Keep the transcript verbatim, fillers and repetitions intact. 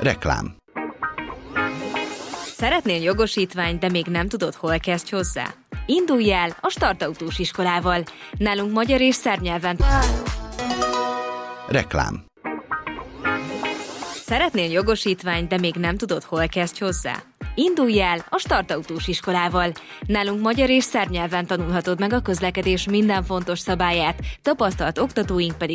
Reklám. Szeretnél jogosítványt, de még nem tudod, hol kezdj hozzá? Indulj el a Startautós iskolával. Nálunk magyar és szerb nyelven. Reklám. Szeretnél jogosítványt, de még nem tudod, hol kezdj hozzá? Indulj el a Startautós iskolával. Nálunk magyar és szerb nyelven tanulhatod meg a közlekedés minden fontos szabályát, tapasztalt oktatóink pedig